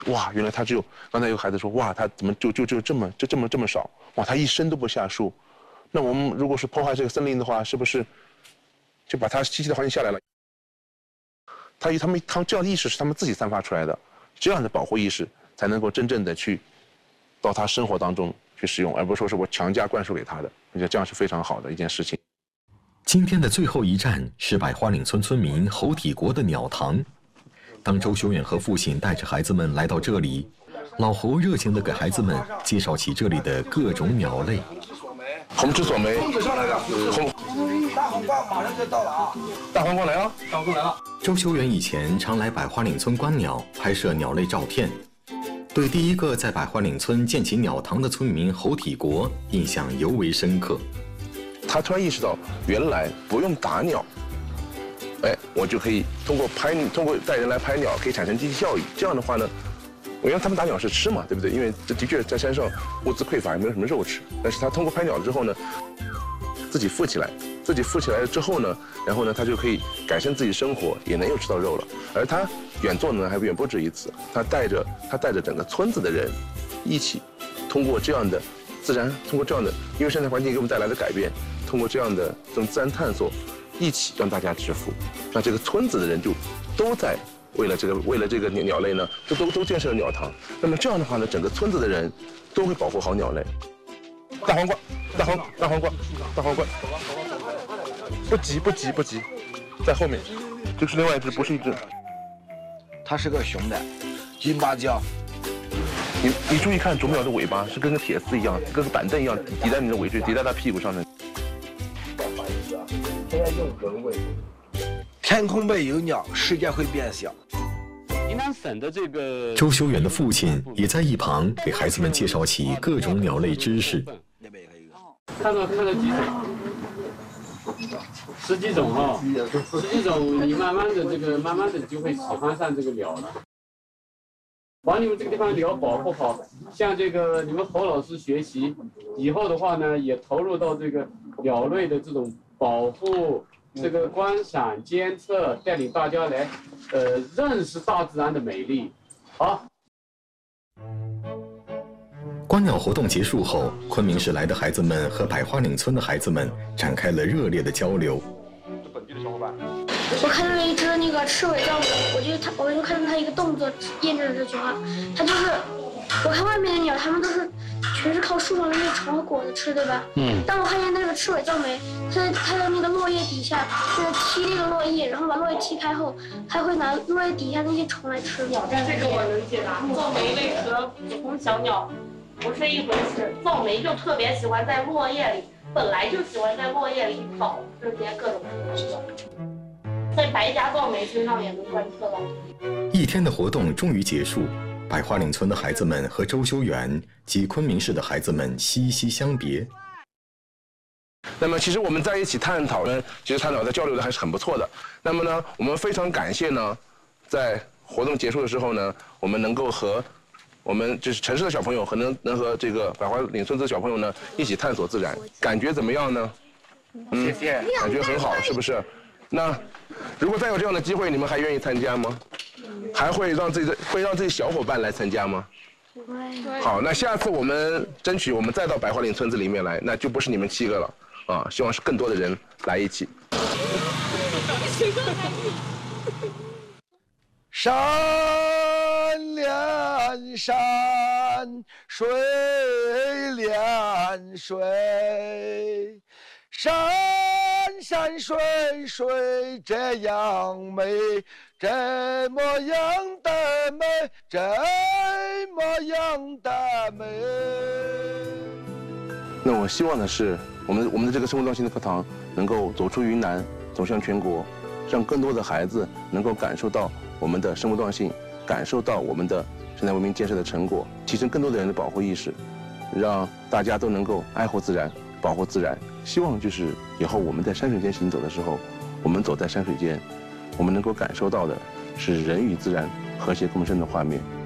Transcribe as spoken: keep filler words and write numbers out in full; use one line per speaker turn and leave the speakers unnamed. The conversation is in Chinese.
哇，原来他只有刚才有个孩子说，哇，他怎么就就就这么就这么这么少？哇，他一生都不下树。那我们如果是破坏这个森林的话，是不是就把他栖息的环境下来了？他他们他们这样的意识是他们自己散发出来的，这样的保护意识才能够真正的去到他生活当中去使用，而不是说是我强加灌输给他的。我觉得这样是非常好的一件事情。
今天的最后一站是百花岭村村民侯体国的鸟塘。当周修远和父亲带着孩子们来到这里，老侯热情地给孩子们介绍起这里的各种鸟类。
红翅索眉，红
大黄瓜马上就到了啊！
大黄瓜来了，
大黄瓜来了。
周修远以前常来百花岭村观鸟，拍摄鸟类照片，对第一个在百花岭村建起鸟塘的村民侯体国印象尤为深刻。
他突然意识到，原来不用打鸟，哎，我就可以通过拍，通过带人来拍鸟，可以产生经济效益。这样的话呢，我原来他们打鸟是吃嘛，对不对？因为这的确在山上物资匮乏，也没有什么肉吃。但是他通过拍鸟之后呢，自己富起来，自己富起来了之后呢，然后呢，他就可以改善自己生活，也能又吃到肉了。而他远做呢，还远不止一次，他带着他带着整个村子的人一起，通过这样的自然，通过这样的，因为生态环境给我们带来的改变，通过这样的这种自然探索，一起让大家致富。那这个村子的人就都在为了这个为了这个鸟类呢，都都都建设了鸟塘。那么这样的话呢，整个村子的人都会保护好鸟类。大黄瓜，大黄大黄瓜，大黄瓜，不急不急不急，在后面。这是另外一只，不是一只。
它是个雄的，金芭蕉。
你你注意看，啄木鸟的尾巴是跟个铁丝一样，跟个板凳一样抵在你的尾椎，抵在它屁股上的。
天空背有鸟，世界会变小。
云南省的这个
周修远的父亲也在一旁给孩子们介绍起各种鸟类知识。
看到看到几种，十几种哈、哦，十几种，你慢慢的这个，慢慢的就会喜欢上这个鸟了。把你们这个地方鸟保护好，向这个你们侯老师学习，以后的话呢，也投入到这个鸟类的这种保护、这个观赏、监测，带领大家来，呃，认识大自然的美丽。好。
观鸟活动结束后，昆明市来的孩子们和百花岭村的孩子们展开了热烈的交流。
本地的小伙伴，
我看到了一只那个赤尾藏獒，我觉得它，我就看到它一个动作验证了这句话。它就是，我看外面的鸟，它们都是全是靠树上的那个虫和果子吃，对吧？嗯。但我看见那个赤尾藏獒，它在它在那个落叶底下，就是踢那个落叶，然后把落叶踢开后，还会拿落叶底下那些虫来吃。
这个我能解答。藏獒类和普通小鸟不是一回事，藏獒就特别喜欢在落叶里，本来就喜欢在落叶里找这些各种吃的，在白颊藏獒身上也能观测到。
一天的活动终于结束，百花岭村的孩子们和周修远及昆明市的孩子们惜惜相别。
那么其实我们在一起探讨呢，其实探讨的交流的还是很不错的。那么呢，我们非常感谢呢，在活动结束的时候呢，我们能够和我们就是城市的小朋友和能能和这个百花岭村子的小朋友呢一起探索自然，感觉怎么样呢？
嗯，谢谢，
感觉很好，是不是？那如果再有这样的机会，你们还愿意参加吗？还会让自己的会让自己小伙伴来参加吗？
不会。
好，那下次我们争取我们再到百花岭村子里面来，那就不是你们七个了啊！希望是更多的人来一起。
山连山，水连水，山山水水这样美，这么样的美，这么样的美。
那我希望的是，我们我们的这个生活状新的课堂能够走出云南，走向全国，让更多的孩子能够感受到我们的生物多样性，感受到我们的生态文明建设的成果，提升更多的人的保护意识，让大家都能够爱护自然，保护自然。希望就是以后我们在山水间行走的时候，我们走在山水间，我们能够感受到的是人与自然和谐共生的画面。